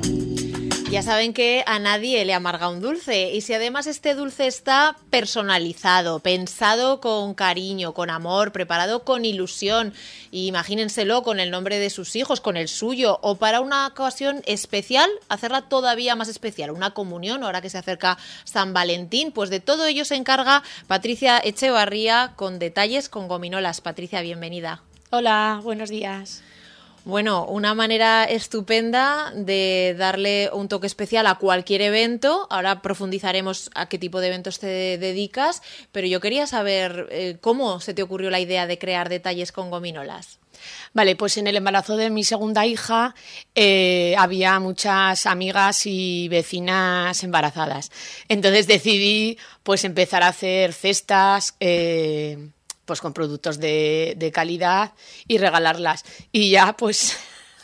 Ya saben que a nadie le amarga un dulce, y si además este dulce está personalizado, pensado con cariño, con amor, preparado con ilusión, y imagínenselo con el nombre de sus hijos, con el suyo, o para una ocasión especial, hacerla todavía más especial, una comunión, ahora que se acerca San Valentín, pues de todo ello se encarga Patricia Echevarría con Detalles con Gominolas. Patricia, bienvenida. Hola, buenos días. Bueno, una manera estupenda de darle un toque especial a cualquier evento. Ahora profundizaremos a qué tipo de eventos te dedicas, pero yo quería saber cómo se te ocurrió la idea de crear Detalles con Gominolas. Vale, pues en el embarazo de mi segunda hija había muchas amigas y vecinas embarazadas. Entonces decidí pues empezar a hacer cestas pues con productos de calidad y regalarlas. Y ya pues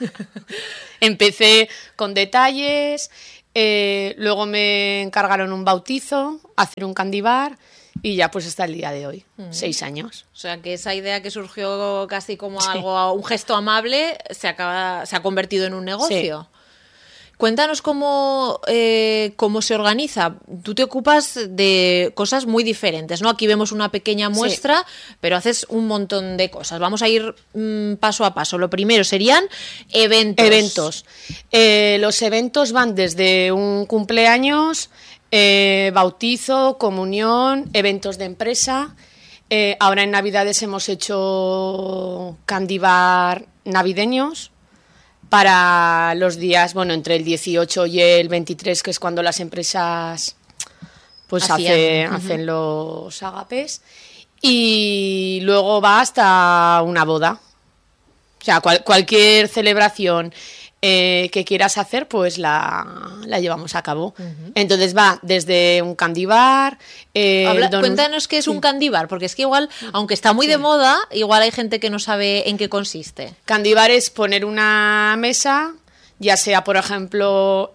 empecé con Detalles, luego me encargaron un bautizo, hacer un candy bar y ya pues hasta el día de hoy, 6 años. O sea que esa idea que surgió casi como algo, un gesto amable, se ha convertido en un negocio. Sí. Cuéntanos cómo se organiza. Tú te ocupas de cosas muy diferentes, ¿no? Aquí vemos una pequeña muestra, sí, pero haces un montón de cosas. Vamos a ir paso a paso. Lo primero serían eventos. Los eventos van desde un cumpleaños, bautizo, comunión, eventos de empresa. Ahora en Navidades hemos hecho candy bar navideños para los días, bueno, entre el 18 y el 23, que es cuando las empresas pues hacen los agapes. Y luego va hasta una boda. O sea, cualquier celebración que quieras hacer, pues la llevamos a cabo. Entonces va desde un candy bar. Cuéntanos qué es un candy bar, porque es que igual, aunque está muy de moda, igual hay gente que no sabe en qué consiste. Candy bar es poner una mesa, ya sea, por ejemplo,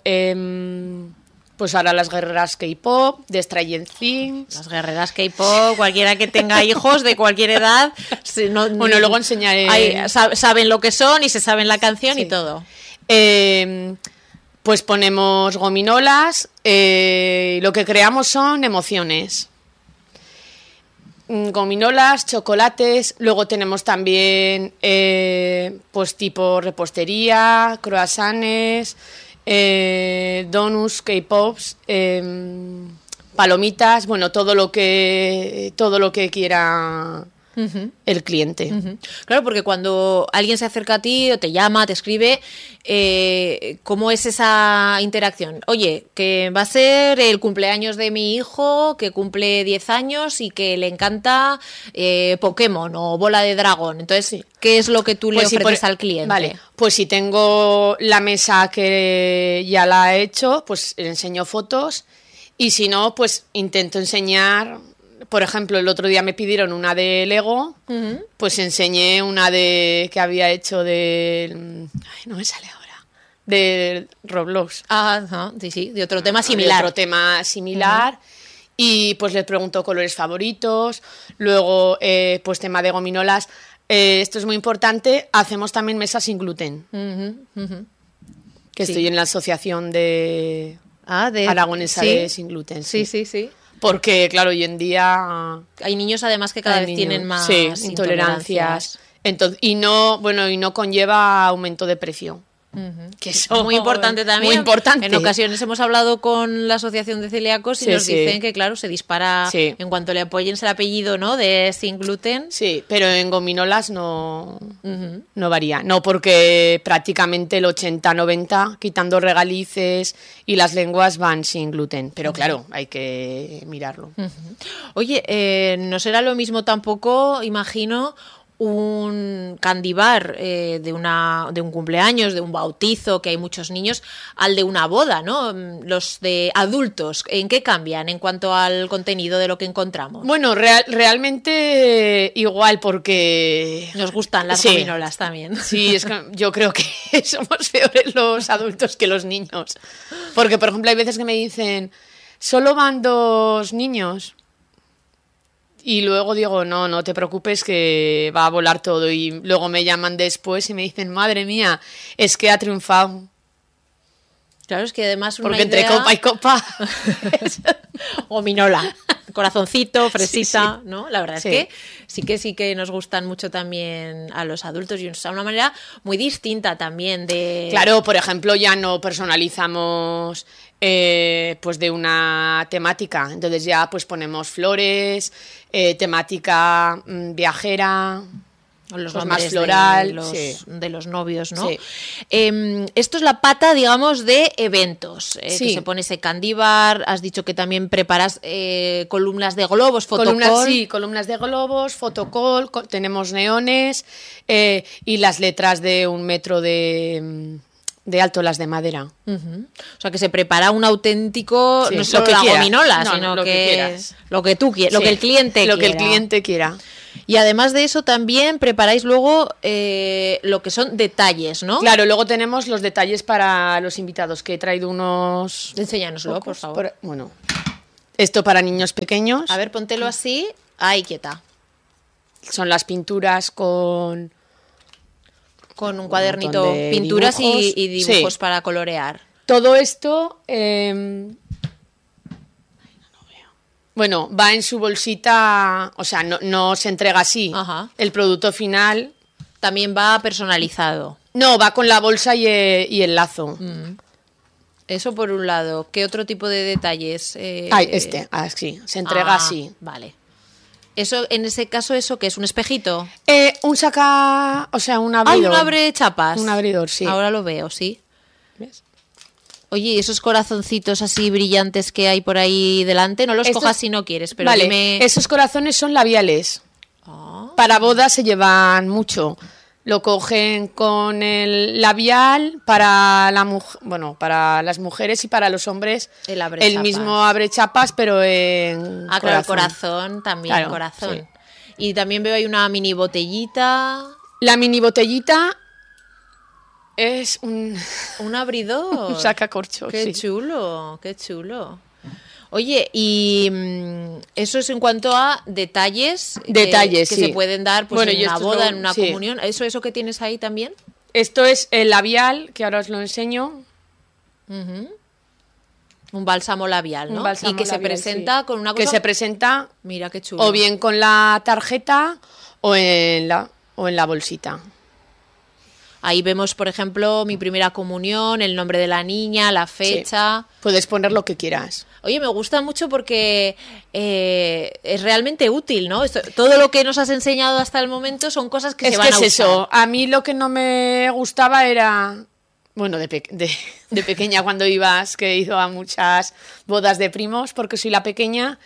pues ahora las guerreras K-pop, de Stranger Things. Las guerreras K-pop, cualquiera que tenga hijos de cualquier edad. Bueno, luego enseñaré. Saben lo que son y se saben la canción, sí, y todo. Pues ponemos gominolas, lo que creamos son emociones. Gominolas, chocolates, luego tenemos también pues tipo repostería, croissants, donuts, K-pops, palomitas, bueno, todo lo que quiera el cliente. Claro, porque cuando alguien se acerca a ti o te llama, te escribe, ¿cómo es esa interacción? Oye, que va a ser el cumpleaños de mi hijo, que cumple 10 años y que le encanta Pokémon o Bola de Dragón. Entonces, sí, ¿qué es lo que tú le ofreces al cliente? Vale, pues si tengo la mesa que ya la he hecho, pues le enseño fotos, y si no, pues intento enseñar. Por ejemplo, el otro día me pidieron una de Lego, pues enseñé una que había hecho no me sale ahora, de Roblox. Sí, de otro tema similar. De otro tema similar, y pues les pregunto colores favoritos, luego pues tema de gominolas. Esto es muy importante, hacemos también mesas sin gluten, que estoy en la asociación de aragonesa de sin gluten. Sí. Porque, claro, hoy en día hay niños además que cada vez tienen más intolerancias. Entonces, y no conlleva aumento de precio. Que eso muy importante también. Muy importante. En ocasiones hemos hablado con la Asociación de Celíacos y nos dicen que, claro, se dispara en cuanto le apoyen el apellido, ¿no?, de sin gluten. Sí, pero en gominolas no varía. No, porque prácticamente el 80-90, quitando regalices y las lenguas, van sin gluten. Pero claro, hay que mirarlo. Oye, no será lo mismo tampoco, imagino, un candy bar de un cumpleaños, de un bautizo, que hay muchos niños, al de una boda, ¿no? Los de adultos, ¿en qué cambian en cuanto al contenido de lo que encontramos? Bueno, realmente igual, porque nos gustan las gominolas también. Sí, es que yo creo que somos peores los adultos que los niños. Porque, por ejemplo, hay veces que me dicen, ¿solo van 2 niños? Y luego digo, no te preocupes que va a volar todo. Y luego me llaman después y me dicen, madre mía, es que ha triunfado. Claro, es que además una Porque entre idea... copa y copa... Gominola, corazoncito, fresita, Sí. ¿no? La verdad Sí. es que sí que nos gustan mucho también a los adultos y de una manera muy distinta también de... Claro, por ejemplo, ya no personalizamos pues de una temática. Entonces ya pues ponemos flores, temática viajera... Los pues nombres más floral, de los novios, ¿no? Sí. Esto es la pata, digamos, de eventos. Sí. Que se pone ese candy bar. Has dicho que también preparas columnas de globos, fotocall. Columnas de globos, fotocall, tenemos neones y las letras de 1 metro de alto, las de madera. Ujú. O sea, que se prepara un auténtico, Sí, no solo lo que la quieras. gominola, No, sino lo que quieras. lo que tú quieras, lo Sí, que el cliente lo que el quiera. cliente quiera. Y además de eso también preparáis luego lo que son detalles, ¿no? Claro, luego tenemos los detalles para los invitados, que he traído unos... Enséñanoslo, por pocos favor. bueno, esto para niños pequeños. A ver, póntelo así. Ahí, quieta. Son las pinturas con Con un un cuadernito, montón de pinturas dibujos. y dibujos Sí. para colorear. Todo esto, bueno, va en su bolsita, o sea, no se entrega así. Ajá. El producto final, También va personalizado. no, va con la bolsa y el lazo. Eso por un lado. ¿Qué otro tipo de detalles? Así, se entrega así. Vale. Eso, en ese caso, ¿eso qué es? ¿Un espejito? Un saca, o sea, un ¡Ay, abridor. un abre chapas! Un abridor, sí. Ahora lo veo, sí. ¿Ves? Oye, ¿y esos corazoncitos así brillantes que hay por ahí delante? No los Estos- cojas si no quieres, pero vale, dime... esos corazones son labiales. Ah, Para bodas se llevan mucho. Lo cogen con el labial para para las mujeres y para los hombres. El abrechapas. mismo abre chapas, pero en claro, el corazón también, Claro, corazón. sí. Y también veo ahí una mini botellita, La mini botellita es un un sacacorchos. Qué sí. chulo, qué chulo. Oye, y eso es en cuanto a detalles, Detalles, que sí. se pueden dar pues, Bueno, en y una esto es boda, lo- en una sí. comunión. ¿Eso que tienes ahí también? Esto es el labial, que ahora os lo enseño. Un bálsamo labial, ¿no? Un bálsamo y que se labial, presenta sí. con una Que cosa... se presenta Mira, qué chulo. o bien con la tarjeta o en la bolsita. Ahí vemos, por ejemplo, mi primera comunión, el nombre de la niña, la fecha... Puedes poner lo que quieras. Oye, me gusta mucho porque es realmente útil, ¿no? Todo lo que nos has enseñado hasta el momento son cosas que se van a usar. eso. A mí lo que no me gustaba era... Bueno, de pequeña cuando ibas, que he ido a muchas bodas de primos, porque soy la pequeña,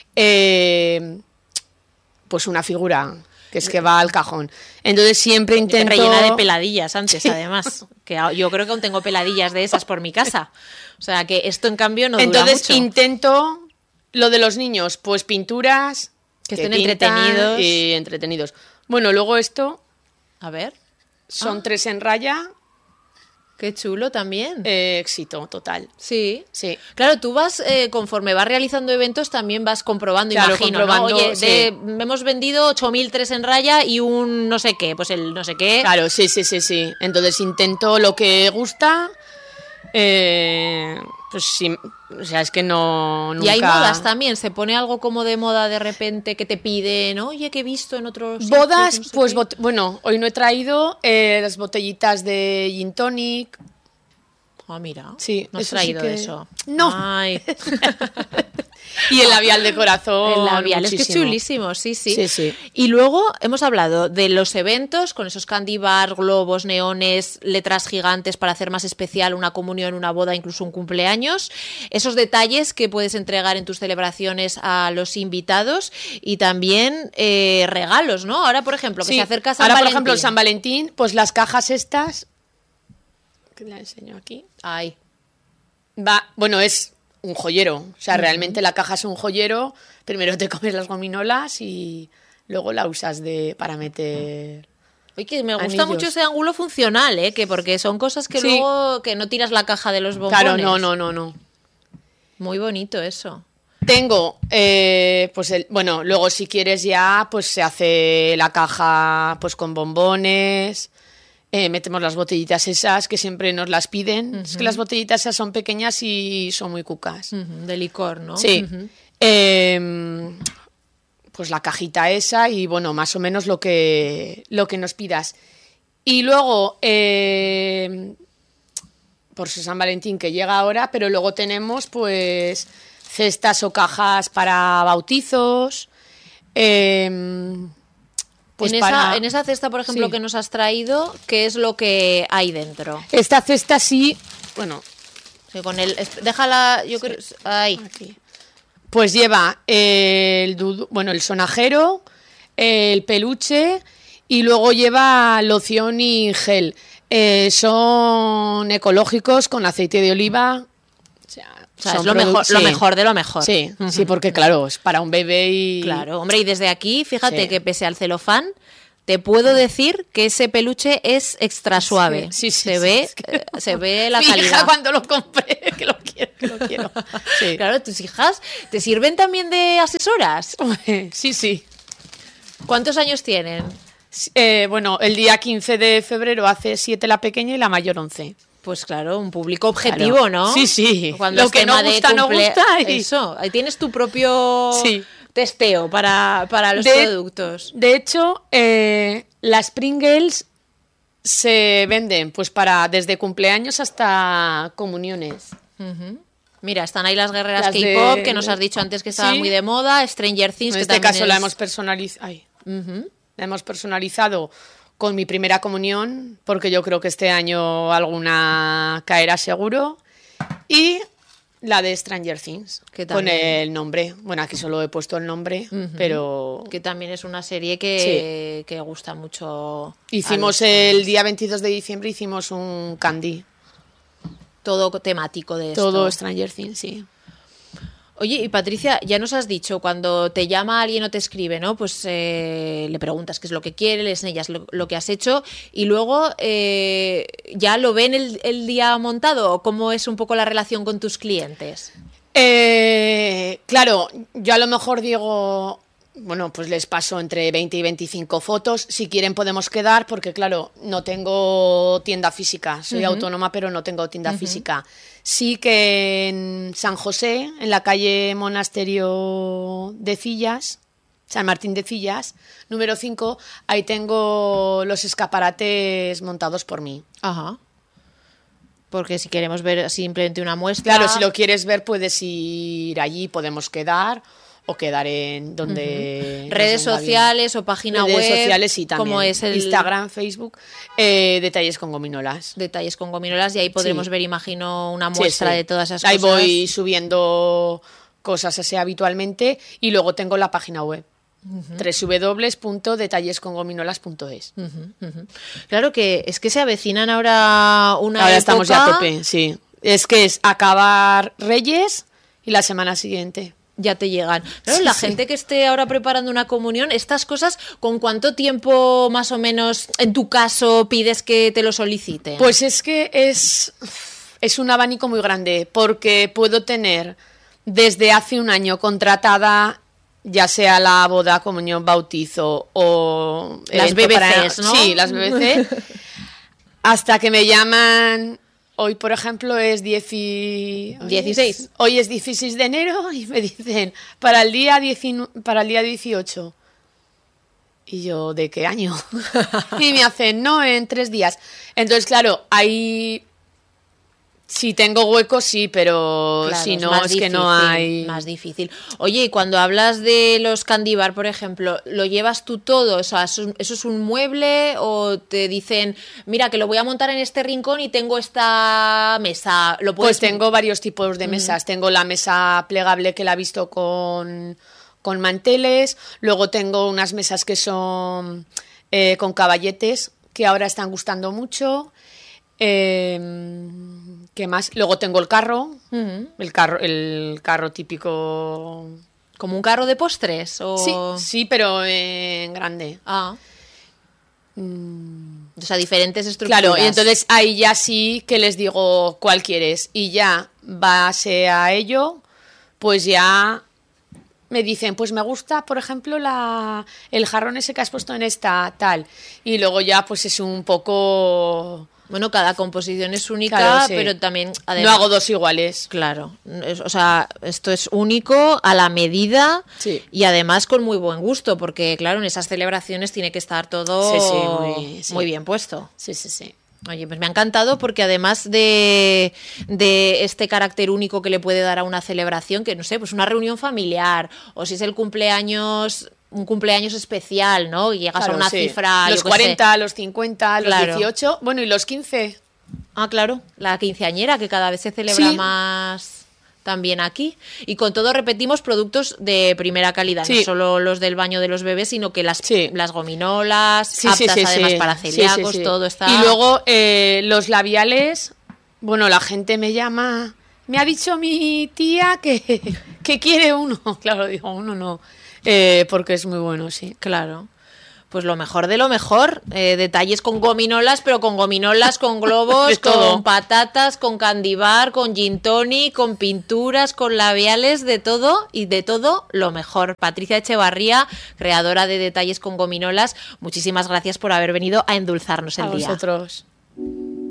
pues una figura que es que va al cajón. Entonces siempre intento... Rellena de peladillas antes, Sí. además. Que yo creo que aún tengo peladillas de esas por mi casa. O sea, que esto en cambio no dura Entonces mucho. intento lo de los niños, pues pinturas... Que estén pintan entretenidos. Y entretenidos. Bueno, luego esto A ver, son 3 en raya, qué chulo también. éxito total. Sí. Sí. Claro, tú vas, conforme vas realizando eventos, también vas comprobando, Claro, imagino, comprobando, ¿no? Oye, sí. hemos vendido 8.003 en raya y un no sé qué, pues el no sé qué. Claro, sí. Entonces intento lo que gusta. Pues sí, o sea, es que no. Nunca... Y hay modas también, se pone algo como de moda de repente que te piden, oye, que he visto en otros Bodas, sitios, no sé pues qué. bueno, hoy no he traído las botellitas de gin tonic. Ah, mira, Sí, no has eso sí traído que- eso. No. Ay. Y el labial de corazón. El labial, es que es muchísimo. chulísimo, sí. Sí. Y luego hemos hablado de los eventos con esos candy bar, globos, neones, letras gigantes para hacer más especial una comunión, una boda, incluso un cumpleaños. Esos detalles que puedes entregar en tus celebraciones a los invitados y también regalos, ¿no? Ahora, por ejemplo, que Sí, se acerca San ahora, Valentín. por ejemplo, San Valentín, pues las cajas estas. Que la enseño aquí. Ay, Bueno, es un joyero. O sea, realmente la caja es un joyero. Primero te comes las gominolas y luego la usas para meter. oye, que me gusta Anillos. mucho ese ángulo funcional, que porque son cosas que Sí. luego que no tiras la caja de los bombones. Claro, no. Muy bonito eso. Tengo, bueno, luego si quieres ya, pues se hace la caja pues con bombones, Metemos las botellitas esas que siempre nos las piden. Es que las botellitas esas son pequeñas y son muy cucas. De licor, ¿no? Sí. Pues la cajita esa y bueno, más o menos lo que nos pidas. Y luego, por San Valentín que llega ahora, pero luego tenemos pues cestas o cajas para bautizos. Pues en esa cesta, por ejemplo, sí. que nos has traído, ¿qué es lo que hay dentro? Esta cesta sí, bueno... Sí, con déjala, yo creo... Ahí. Aquí. Pues lleva el sonajero, el peluche y luego lleva loción y gel. Son ecológicos con aceite de oliva. O sea, es lo mejor de lo mejor. Sí, sí, porque claro, es para un bebé y... Claro, hombre, y desde aquí, fíjate Sí. que pese al celofán, te puedo decir que ese peluche es extra suave. Sí, se ve la Mi calidad. hija cuando lo compré, que lo quiero. Sí. Claro, tus hijas te sirven también de asesoras. Sí, sí. ¿Cuántos años tienen? Bueno, el día 15 de febrero hace 7 la pequeña y la mayor 11. Pues claro, un público objetivo, Claro. ¿no? Sí, sí. Cuando Lo es que tema no gusta, de no gusta. Eso, ahí tienes tu propio Sí. testeo para los productos. De hecho, las Pringles se venden pues desde cumpleaños hasta comuniones. Mira, están ahí las guerreras Las de- K-pop, que nos has dicho antes que estaban Sí. muy de moda, Stranger Things, En que este también caso la es- hemos la hemos personalizado con mi primera comunión, porque yo creo que este año alguna caerá seguro. Y la de Stranger Things, Que con también- el nombre. Bueno, aquí solo he puesto el nombre, pero... que también es una serie que gusta mucho. Hicimos el día 22 de diciembre, hicimos un candy. Todo temático de esto. Todo Stranger Things, sí. Oye, y Patricia, ya nos has dicho, cuando te llama alguien o te escribe, ¿no? Pues le preguntas qué es lo que quiere, le enseñas lo que has hecho y luego ya lo ven el día montado, ¿o cómo es un poco la relación con tus clientes? Claro, yo a lo mejor digo, bueno, pues les paso entre 20 y 25 fotos. Si quieren podemos quedar, porque claro, no tengo tienda física. Soy autónoma, pero no tengo tienda física. Sí que en San José, en la calle Monasterio de Cillas, San Martín de Cillas, número 5, ahí tengo los escaparates montados por mí. Ajá. Porque si queremos ver simplemente una muestra... Claro, si lo quieres ver puedes ir allí, podemos quedar o quedar en donde... Redes nos venga bien. sociales o página web. Redes sociales y también. Como es el Instagram, Facebook, Detalles con Gominolas. Detalles con Gominolas, y ahí podremos Sí. ver, imagino, una Sí, muestra sí. de todas esas Ahí cosas. voy subiendo cosas así habitualmente y luego tengo la página web. www.detallescongominolas.es. Claro que es que se avecinan ahora una Ahora época... estamos ya a tope, sí. Es que es acabar Reyes y la semana siguiente. Ya te llegan. Claro, Sí, la sí. gente que esté ahora preparando una comunión, estas cosas, ¿con cuánto tiempo más o menos, en tu caso, pides que te lo soliciten? Pues es que es un abanico muy grande, porque puedo tener desde hace un año contratada, ya sea la boda, comunión, bautizo o... Las evento BBCs, ¿no? Sí, las BBC, hasta que me llaman... Hoy, por ejemplo, es 16. Hoy es 16 de enero y me dicen, para el día 18. Y yo, ¿de qué año? Y me hacen, no, en 3 días. Entonces, claro, ahí... Si tengo hueco, sí, pero Claro, si no, más es que no difícil, hay... Más difícil. Oye, y cuando hablas de los candy bar, por ejemplo, ¿lo llevas tú todo? O sea, ¿eso es un mueble o te dicen, mira, que lo voy a montar en este rincón y tengo esta mesa? ¿Lo puedes... Pues tengo varios tipos de mesas. Tengo la mesa plegable que la he visto con manteles. Luego tengo unas mesas que son con caballetes, que ahora están gustando mucho. ¿Qué más? Luego tengo el carro. El carro típico. ¿Como un carro de postres? O... Sí, sí, pero en grande. Ah. O sea, diferentes estructuras. Claro, y entonces ahí ya sí que les digo cuál quieres. Y ya, base a ello, pues ya me dicen, pues me gusta, por ejemplo, el jarrón ese que has puesto en esta tal. Y luego ya pues es un poco... Bueno, cada composición es única, Claro, sí. pero también... Además, no hago dos iguales. Claro, o sea, esto es único, a la medida Sí. y además con muy buen gusto, porque claro, en esas celebraciones tiene que estar todo Sí. muy bien puesto. Sí. Oye, pues me ha encantado porque además de este carácter único que le puede dar a una celebración, que no sé, pues una reunión familiar, o si es el cumpleaños, un cumpleaños especial, ¿no? Y llegas Claro, a una sí. cifra... Los yo qué 40, sé. los 50, los Claro. 18, bueno, y los 15. Ah, claro, la quinceañera, que cada vez se celebra Sí. más también aquí. Y con todo repetimos productos de primera calidad, no Sí. solo los del baño de los bebés, sino que las Sí. gominolas, aptas además para celíacos, Sí. todo está... Y luego los labiales, bueno, la gente me llama, me ha dicho mi tía que quiere uno. Claro, digo, uno no, porque es muy bueno, sí. Claro. Pues lo mejor de lo mejor, detalles con gominolas, pero con gominolas, con globos, De todo. con patatas, con candy bar, con gin tonic, con pinturas, con labiales, de todo y de todo lo mejor. Patricia Echevarría, creadora de Detalles con Gominolas, muchísimas gracias por haber venido a endulzarnos el A día. vosotros.